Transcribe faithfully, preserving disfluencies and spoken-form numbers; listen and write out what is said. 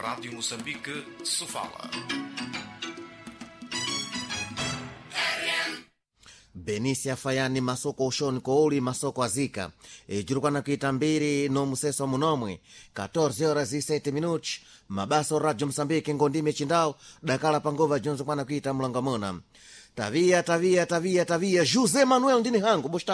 Rádio Moçambique, Sofala. Benícia Fayani masoko ushoni kouli masoko azika ejurukwana kuita mbiri no museso munomwe catorze horas e sete minutos mabaso Radio Moçambique ngondime chindao dakala pangova jonzo kwana kuita mlangamona tavia tavia tavia tavia José Manuel ndini hangu